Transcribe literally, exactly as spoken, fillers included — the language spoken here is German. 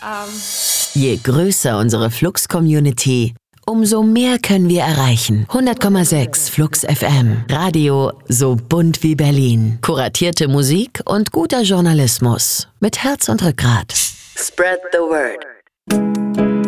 Ähm. Je größer unsere Flux-Community, umso mehr können wir erreichen. hundert Komma sechs Flux F M. Radio so bunt wie Berlin. Kuratierte Musik und guter Journalismus. Mit Herz und Rückgrat. Spread the word.